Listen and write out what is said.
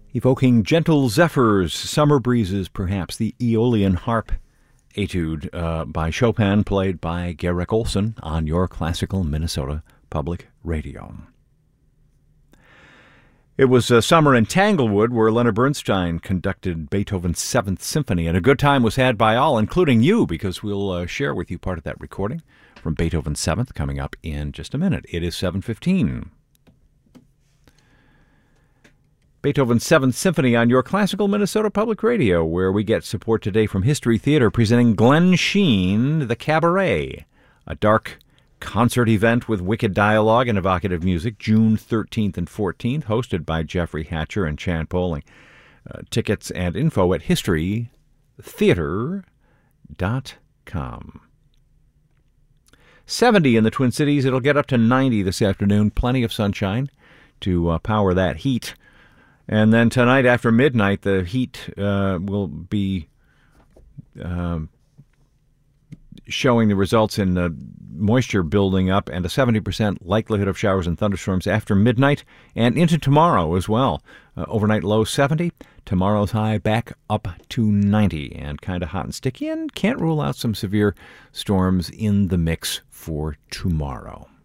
Evoking gentle zephyrs, summer breezes, perhaps the Aeolian harp etude by Chopin, played by Garrick Olson on your classical Minnesota Public Radio. It was summer in Tanglewood, where Leonard Bernstein conducted Beethoven's Seventh Symphony, and a good time was had by all, including you, because we'll share with you part of that recording from Beethoven's Seventh coming up in just a minute. It is 7:15. Beethoven's Seventh Symphony on your classical Minnesota Public Radio, where we get support today from History Theater, presenting Glenn Sheen, The Cabaret, a dark concert event with wicked dialogue and evocative music, June 13th and 14th, hosted by Jeffrey Hatcher and Chan Poling. Tickets and info at historytheater.com. 70 in the Twin Cities. It'll get up to 90 this afternoon. Plenty of sunshine to power that heat. And then tonight after midnight, the heat will be showing the results in moisture building up and a 70% likelihood of showers and thunderstorms after midnight and into tomorrow as well. Overnight low 70, tomorrow's high back up to 90 and kind of hot and sticky, and can't rule out some severe storms in the mix for tomorrow.